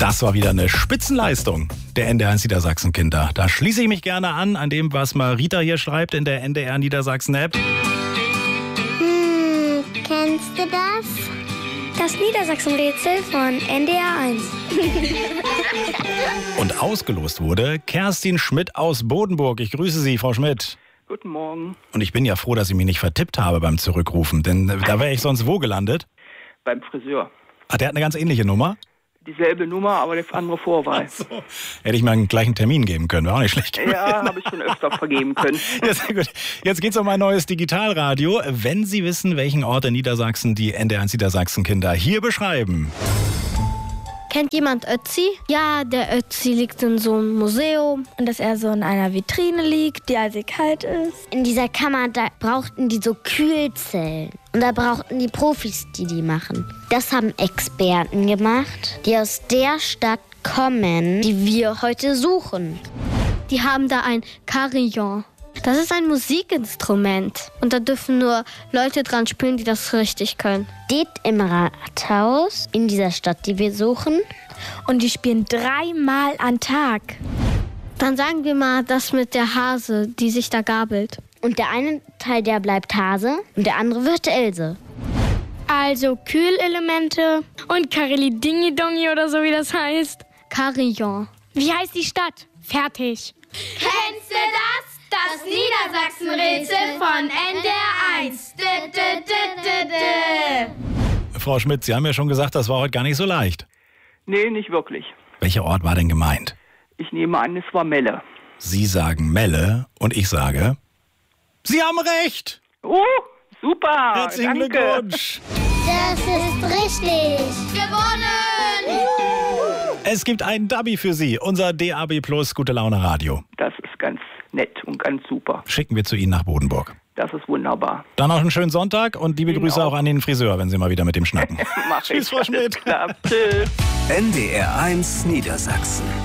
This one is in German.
Das war wieder eine Spitzenleistung der NDR Niedersachsen-Kinder. Da schließe ich mich gerne an dem, was Marita hier schreibt in der NDR Niedersachsen-App. Kennst du das? Das Niedersachsen-Rätsel von NDR 1. Und ausgelost wurde Kerstin Schmidt aus Bodenburg. Ich grüße Sie, Frau Schmidt. Guten Morgen. Und ich bin ja froh, dass ich mich nicht vertippt habe beim Zurückrufen, denn da wäre ich sonst wo gelandet? Beim Friseur. Ah, der hat eine ganz ähnliche Nummer? Dieselbe Nummer, aber eine andere Vorwahl. So. Hätte ich mir einen gleichen Termin geben können, wäre auch nicht schlecht gewesen. Ja, habe ich schon öfter vergeben können. Ja, sehr gut. Jetzt geht's um ein neues Digitalradio. Wenn Sie wissen, welchen Ort in Niedersachsen die NDR Niedersachsen-Kinder hier beschreiben. Kennt jemand Ötzi? Ja, der Ötzi liegt in so einem Museum und dass er so in einer Vitrine liegt, die eisig kalt ist. In dieser Kammer, da brauchten die so Kühlzellen. Und da brauchten die Profis, die machen. Das haben Experten gemacht, die aus der Stadt kommen, die wir heute suchen. Die haben da ein Carillon. Das ist ein Musikinstrument. Und da dürfen nur Leute dran spielen, die das richtig können. Steht im Rathaus in dieser Stadt, die wir suchen. Und die spielen 3-mal am Tag. Dann sagen wir mal das mit der Hase, die sich da gabelt. Und der eine Teil, der bleibt Hase und der andere wird Else. Also Kühlelemente und Kareli-Dingi-Dongi oder so, wie das heißt. Carillon. Wie heißt die Stadt? Fertig. Kennst du das? Das Niedersachsen-Rätsel von NDR 1. Frau Schmidt, Sie haben ja schon gesagt, das war heute gar nicht so leicht. Nee, nicht wirklich. Welcher Ort war denn gemeint? Ich nehme an, es war Melle. Sie sagen Melle und ich sage, Sie haben recht. Super. Herzlichen danke. Glückwunsch. Das ist richtig. Gewonnen! Es gibt einen Dubby für Sie, unser DAB Plus Gute Laune Radio. Das ist ganz nett und ganz super. Schicken wir zu Ihnen nach Bodenburg. Das ist wunderbar. Dann noch einen schönen Sonntag und liebe Grüße auch an den Friseur, wenn Sie mal wieder mit dem schnacken. Mach ich. Tschüss, Frau Schmidt. Alles klar. Tschüss. NDR 1 Niedersachsen.